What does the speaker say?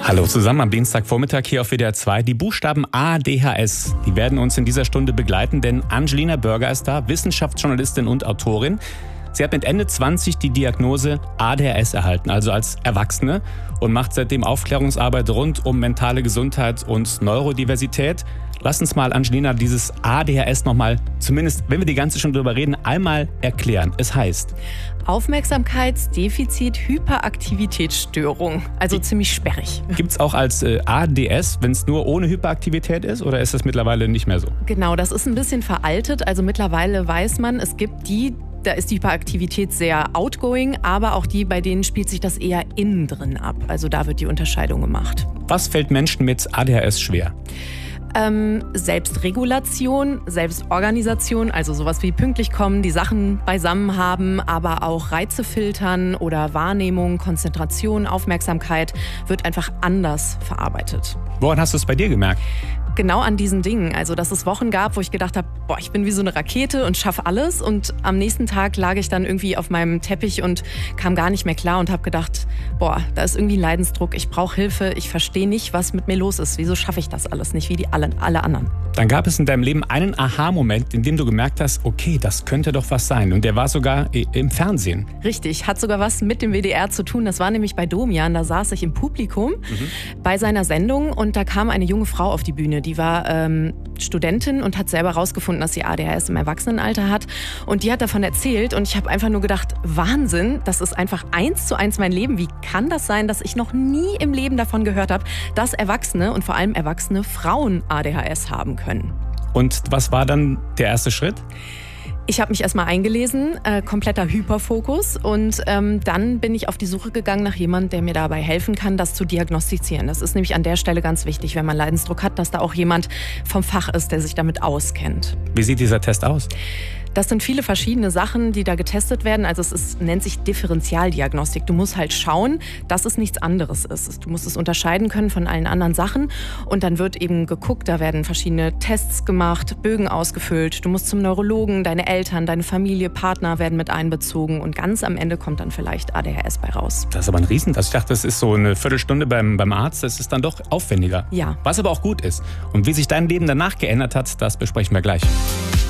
Hallo zusammen am Dienstagvormittag hier auf WDR 2. Die Buchstaben ADHS, die werden uns in dieser Stunde begleiten, denn Angelina Börger ist da, Wissenschaftsjournalistin und Autorin. Sie hat mit Ende 20 die Diagnose ADHS erhalten, also als Erwachsene, und macht seitdem Aufklärungsarbeit rund um mentale Gesundheit und Neurodiversität. Lass uns mal, Angelina, dieses ADHS nochmal, zumindest wenn wir die ganze Stunde drüber reden, einmal erklären. Es heißt Aufmerksamkeitsdefizit-Hyperaktivitätsstörung. Also ziemlich sperrig. Gibt es auch als ADS, wenn es nur ohne Hyperaktivität ist, oder ist das mittlerweile nicht mehr so? Genau, das ist ein bisschen veraltet. Also mittlerweile weiß man, es gibt da ist die Hyperaktivität sehr outgoing, aber auch die, bei denen spielt sich das eher innen drin ab. Also da wird die Unterscheidung gemacht. Was fällt Menschen mit ADHS schwer? Selbstregulation, Selbstorganisation, also sowas wie pünktlich kommen, die Sachen beisammen haben, aber auch Reize filtern oder Wahrnehmung, Konzentration, Aufmerksamkeit wird einfach anders verarbeitet. Woran hast du es bei dir gemerkt? Genau an diesen Dingen. Also, dass es Wochen gab, wo ich gedacht habe, ich bin wie so eine Rakete und schaffe alles. Und am nächsten Tag lag ich dann irgendwie auf meinem Teppich und kam gar nicht mehr klar und habe gedacht, da ist irgendwie ein Leidensdruck, ich brauche Hilfe, ich verstehe nicht, was mit mir los ist. Wieso schaffe ich das alles nicht, wie alle anderen? Dann gab es in deinem Leben einen Aha-Moment, in dem du gemerkt hast, okay, das könnte doch was sein. Und der war sogar im Fernsehen. Richtig, hat sogar was mit dem WDR zu tun. Das war nämlich bei Domian, da saß ich im Publikum bei seiner Sendung und da kam eine junge Frau auf die Bühne. Die war Studentin und hat selber herausgefunden, dass sie ADHS im Erwachsenenalter hat. Und die hat davon erzählt und ich habe einfach nur gedacht, Wahnsinn, das ist einfach 1:1 mein Leben. Wie kann das sein, dass ich noch nie im Leben davon gehört habe, dass Erwachsene und vor allem erwachsene Frauen ADHS haben können? Und was war dann der erste Schritt? Ich habe mich erstmal eingelesen, kompletter Hyperfokus und dann bin ich auf die Suche gegangen nach jemandem, der mir dabei helfen kann, das zu diagnostizieren. Das ist nämlich an der Stelle ganz wichtig, wenn man Leidensdruck hat, dass da auch jemand vom Fach ist, der sich damit auskennt. Wie sieht dieser Test aus? Das sind viele verschiedene Sachen, die da getestet werden. Also es nennt sich Differentialdiagnostik. Du musst halt schauen, dass es nichts anderes ist. Du musst es unterscheiden können von allen anderen Sachen. Und dann wird eben geguckt, da werden verschiedene Tests gemacht, Bögen ausgefüllt. Du musst zum Neurologen, deine Eltern, deine Familie, Partner werden mit einbezogen. Und ganz am Ende kommt dann vielleicht ADHS bei raus. Das ist aber ein Riesentest. Ich dachte, das ist so eine Viertelstunde beim Arzt. Das ist dann doch aufwendiger. Ja. Was aber auch gut ist. Und wie sich dein Leben danach geändert hat, das besprechen wir gleich.